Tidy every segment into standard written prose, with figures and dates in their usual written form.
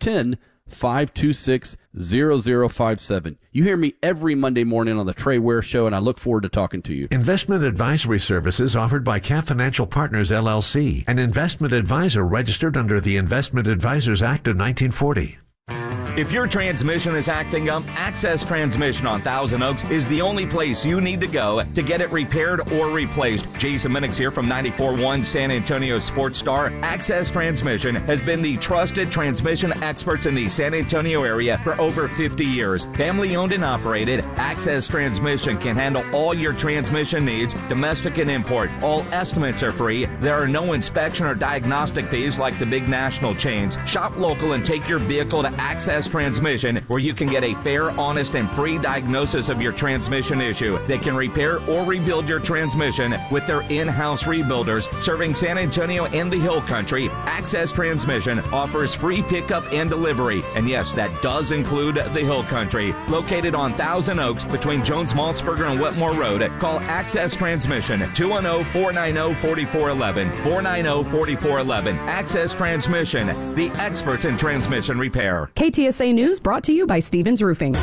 888-526-0057. You hear me every Monday morning on the Trey Ware Show, and I look forward to talking to you. Investment advisory services offered by Cap Financial Partners, LLC, an investment advisor registered under the Investment Advisors Act of 1940. If your transmission is acting up, Access Transmission on Thousand Oaks is the only place you need to go to get it repaired or replaced. Jason Minix here from 94.1 San Antonio Sports Star. Access Transmission has been the trusted transmission experts in the San Antonio area for over 50 years. Family owned and operated, Access Transmission can handle all your transmission needs, domestic and import. All estimates are free. There are no inspection or diagnostic fees like the big national chains. Shop local and take your vehicle to Access Transmission, where you can get a fair, honest, and free diagnosis of your transmission issue. They can repair or rebuild your transmission with their in-house rebuilders serving San Antonio and the Hill Country. Access Transmission offers free pickup and delivery, and yes, that does include the Hill Country. Located on Thousand Oaks between Jones-Maltzberger and Wetmore Road, call Access Transmission 210-490-4411, 490-4411. Access Transmission, the experts in transmission repair. KTSA News brought to you by Stevens Roofing.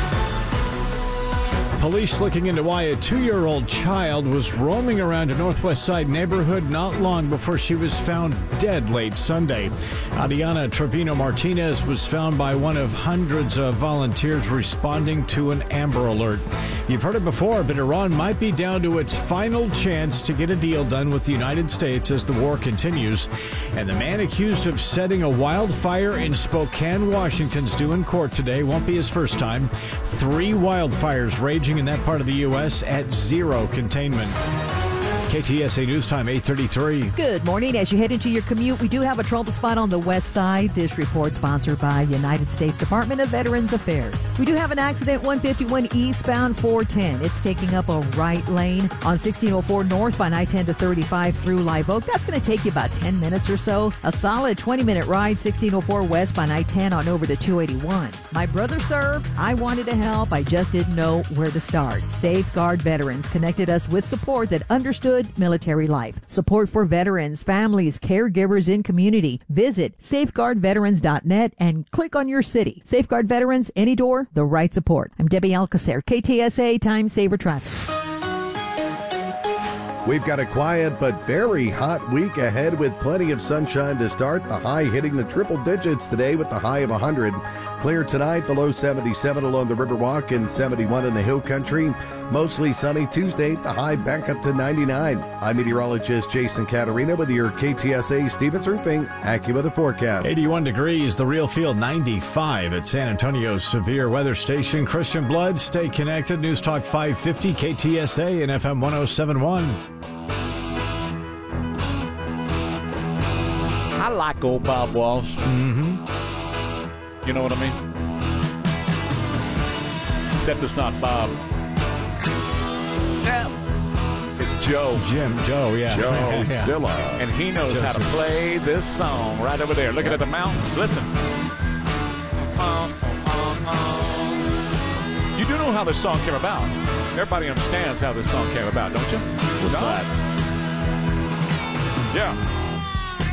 Police looking into why a 2-year-old child was roaming around a Northwest Side neighborhood not long before she was found dead late Sunday. Adriana Trevino Martinez was found by one of hundreds of volunteers responding to an Amber Alert. You've heard it before, but Iran might be down to its final chance to get a deal done with the United States as the war continues. And the man accused of setting a wildfire in Spokane, Washington's due in court today. Won't be his first time. 3 wildfires raging in that part of the U.S. at zero containment. KTSA News Time, 8:33. Good morning. As you head into your commute, we do have a trouble spot on the west side. This report sponsored by United States Department of Veterans Affairs. We do have an accident, 151 eastbound 410. It's taking up a right lane on 1604 north by I-10 to 35 through Live Oak. That's going to take you about 10 minutes or so. A solid 20-minute ride, 1604 west by I-10 on over to 281. My brother served. I wanted to help. I just didn't know where to start. Safeguard Veterans connected us with support that understood military life. Support for veterans, families, caregivers in community. Visit safeguardveterans.net and click on your city. Safeguard Veterans, any door, the right support. I'm Debbie Alcacer, KTSA Time Saver Traffic. We've got a quiet but very hot week ahead with plenty of sunshine to start. The high hitting the triple digits today with the high of 100. Clear tonight, the low 77 along the Riverwalk and 71 in the Hill Country. Mostly sunny Tuesday, the high back up to 99. I'm meteorologist Jason Caterina with your KTSA Stevens Roofing AccuWeather forecast. 81 degrees, the real feel 95 at San Antonio's severe weather station. Christian Blood, stay connected. News Talk 550, KTSA and FM 1071. I like old Bob Walsh. Mm-hmm. You know what I mean? Except it's not Bob. Yeah. It's Joe. Joe, yeah. Joe yeah. Zilla. And he knows how to play this song right over there. Looking at the mountains. Listen. You do know how this song came about. Everybody understands how this song came about, don't you? What's that? Yeah.